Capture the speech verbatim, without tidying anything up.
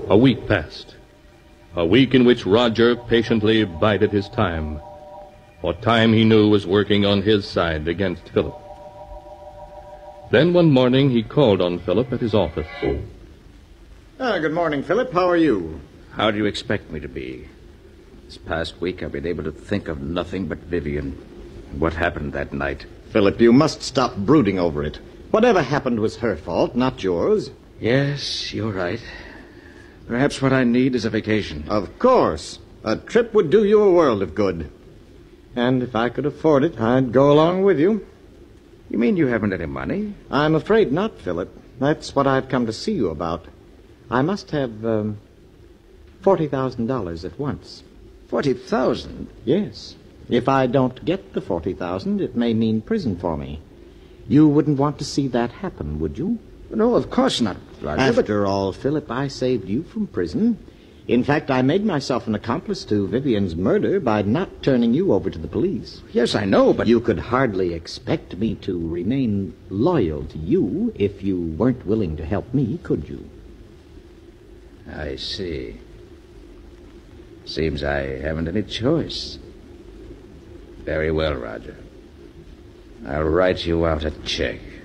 A week passed. A week in which Roger patiently bided his time. For time, he knew, was working on his side against Philip. Then one morning he called on Philip at his office. Ah, good morning, Philip. How are you? How do you expect me to be? This past week I've been able to think of nothing but Vivian. What happened that night? Philip, you must stop brooding over it. Whatever happened was her fault, not yours. Yes, you're right. Perhaps what I need is a vacation. Of course. A trip would do you a world of good. And if I could afford it, I'd go along with you. You mean you haven't any money? I'm afraid not, Philip. That's what I've come to see you about. I must have um, forty thousand dollars at once. Forty thousand? Yes. If I don't get the forty thousand, it may mean prison for me. You wouldn't want to see that happen, would you? No, of course not, Roger. After but... all, Philip, I saved you from prison. In fact, I made myself an accomplice to Vivian's murder by not turning you over to the police. Yes, I know, but... You could hardly expect me to remain loyal to you if you weren't willing to help me, could you? I see. Seems I haven't any choice. Very well, Roger. I'll write you out a check.